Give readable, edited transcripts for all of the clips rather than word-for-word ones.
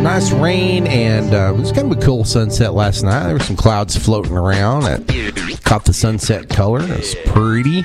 nice rain, and it was kind of a cool sunset last night. There were some clouds floating around that caught the sunset color. It was pretty.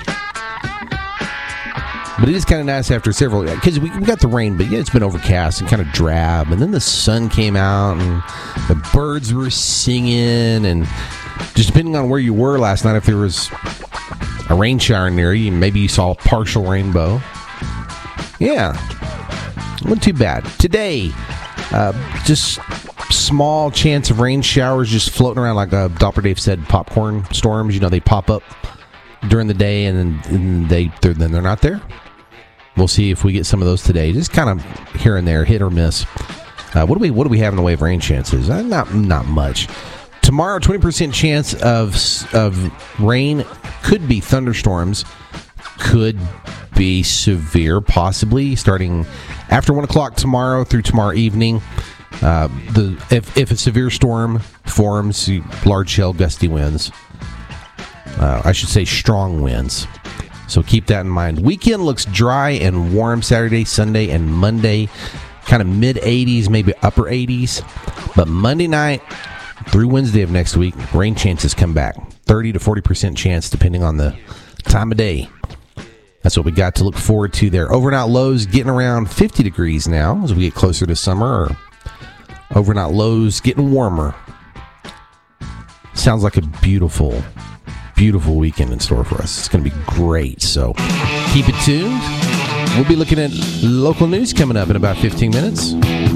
But it is kind of nice after several, because we got the rain, but yeah, it's been overcast and kind of drab. And then the sun came out, and the birds were singing, and just depending on where you were last night, if there was a rain shower near you, maybe you saw a partial rainbow. Yeah, wasn't too bad. Today, just small chance of rain showers just floating around, like Dopper Dave said, popcorn storms. You know, they pop up during the day, and then they're not there. We'll see if we get some of those today. Just kind of here and there, hit or miss. What do we have in the way of rain chances? Not much. Tomorrow, 20% chance of rain. Could be thunderstorms. Could be severe, possibly starting after 1 o'clock tomorrow through tomorrow evening. If a severe storm forms, large shell gusty winds. I should say strong winds. So keep that in mind. Weekend looks dry and warm Saturday, Sunday, and Monday. Kind of mid-80s, maybe upper 80s. But Monday night through Wednesday of next week, rain chances come back. 30 to 40% chance depending on the time of day. That's what we got to look forward to there. Overnight lows getting around 50 degrees now as we get closer to summer. Or overnight lows getting warmer. Sounds like a beautiful weekend in store for us. It's going to be great. So keep it tuned. We'll be looking at local news coming up in about 15 minutes.